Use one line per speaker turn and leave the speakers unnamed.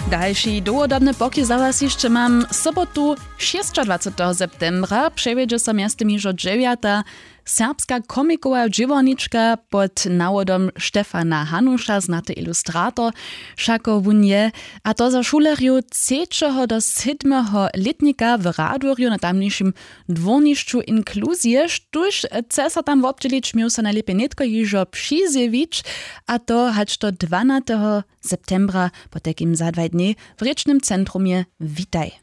Další dôvodobné poky za vás ešte mám sobotu 26. septembra. Przewiedzie so miastem iżo 9. serbska komikowa džiwornička pod nawodom Štefana Hanusza, znaty ilustrator, šako wun je, a to za šulerju 3. do 7. letnika w Radworju na tamniejszym dwornišću inkluzje, štuž cesa tam w obdzielić miał se najlepiej netko iżo přizjewić, a to hać do 12. septembra po takim za 2 dni w Rečnym centrumie Witaj.